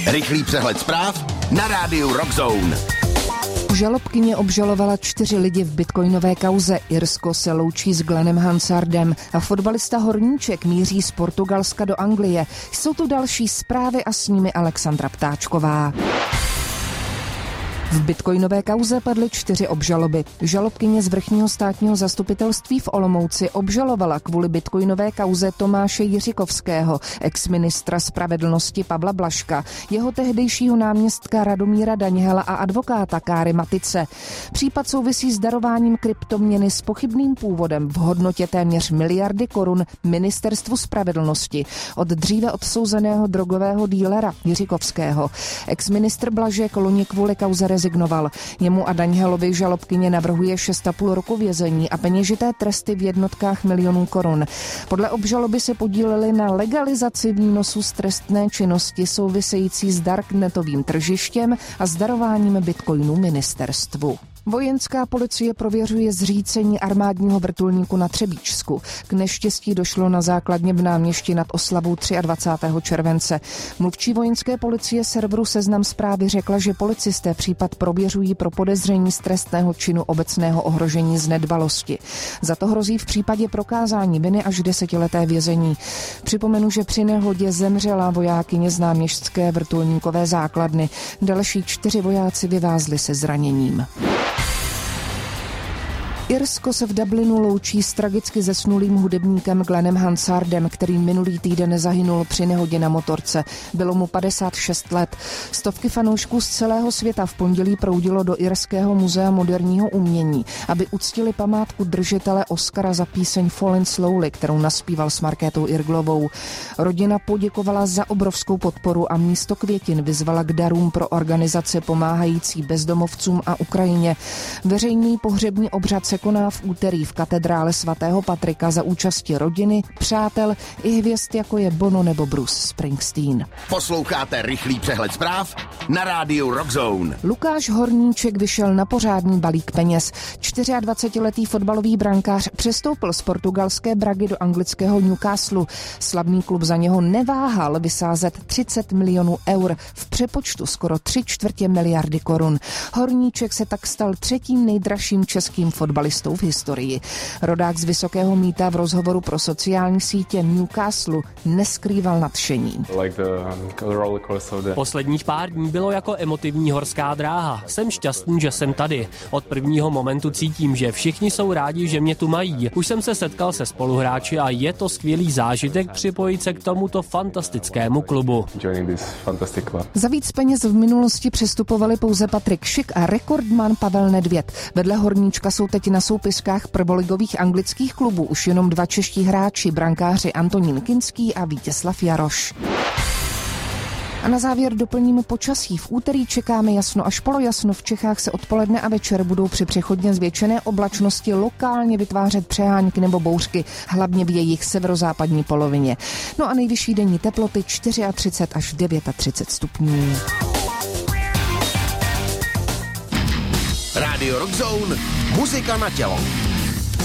Rychlý přehled zpráv na rádiu Rock Zone. Žalobkyně obžalovala 4 lidi v bitcoinové kauze. Irsko se loučí s Glennem Hansardem a fotbalista Horníček míří z Portugalska do Anglie. Jsou tu další zprávy a s nimi Alexandra Ptáčková. V bitcoinové kauze padly 4 obžaloby. Žalobkyně z vrchního státního zastupitelství v Olomouci obžalovala kvůli bitcoinové kauze Tomáše Jiřikovského, exministra spravedlnosti Pavla Blažka, jeho tehdejšího náměstka Radomíra Daněhela a advokáta Káry Matice. Případ souvisí s darováním kryptoměny s pochybným původem v hodnotě téměř miliardy korun ministerstvu spravedlnosti od dříve odsouzeného drogového dílera Jiřikovského. Exministr Blažek loni kvůli kauze rezignoval. Jemu a Daněhelovi žalobkyně navrhuje 6,5 roku vězení a peněžité tresty v jednotkách milionů korun. Podle obžaloby se podíleli na legalizaci výnosu z trestné činnosti související s darknetovým tržištěm a s darováním bitcoinů ministerstvu. Vojenská policie prověřuje zřícení armádního vrtulníku na Třebíčsku. K neštěstí došlo na základně v Náměšti nad oslavou 23. července. Mluvčí vojenské policie serveru Seznam Zprávy řekla, že policisté případ prověřují pro podezření z trestného činu obecného ohrožení z nedbalosti. Za to hrozí v případě prokázání viny až 10leté vězení. Připomenu, že při nehodě zemřela vojákyně z náměšťské vrtulníkové základny. Další 4 vojáci vyvázli se zraněním. Irsko se v Dublinu loučí s tragicky zesnulým hudebníkem Glennem Hansardem, který minulý týden zahynul při nehodě na motorce. Bylo mu 56 let. Stovky fanoušků z celého světa v pondělí proudilo do Irského muzea moderního umění, aby uctili památku držitele Oscara za píseň Falling Slowly, kterou naspíval s Markétou Irglovou. Rodina poděkovala za obrovskou podporu a místo květin vyzvala k darům pro organizace pomáhající bezdomovcům a Ukrajině. Veřejný pohřební obřad se koná v úterý v katedrále svatého Patrika za účasti rodiny, přátel i hvězd, jako je Bono nebo Bruce Springsteen. Posloucháte rychlý přehled zpráv na rádiu Rock Zone. Lukáš Horníček vyšel na pořádný balík peněz. 24letý fotbalový brankář přestoupil z portugalské Bragy do anglického Newcastle. Slavný klub za něho neváhal vysázet 30 milionů eur, v přepočtu skoro 3/4 miliardy korun. Horníček se tak stal 3. nejdražším českým fotbalistou v historii. Rodák z Vysokého Mýta v rozhovoru pro sociální sítě Newcastle neskrýval nadšení. Posledních pár dní bylo jako emotivní horská dráha. Jsem šťastný, že jsem tady. Od prvního momentu cítím, že všichni jsou rádi, že mě tu mají. Už jsem se setkal se spoluhráči a je to skvělý zážitek připojit se k tomuto fantastickému klubu. Za víc peněz v minulosti přestupovali pouze Patrik Schick a rekordman Pavel Nedvěd. Vedle Horníčka jsou teď na soupiskách prvoligových anglických klubů už jenom 2 čeští hráči, brankáři Antonín Kinský a Vítězslav Jaroš. A na závěr doplníme počasí. V úterý čekáme jasno až polojasno. V Čechách se odpoledne a večer budou při přechodně zvětšené oblačnosti lokálně vytvářet přehánky nebo bouřky, hlavně v jejich severozápadní polovině. No a nejvyšší denní teploty 34 až 39 stupňů. Rádio Rock Zone, muzika na tělo.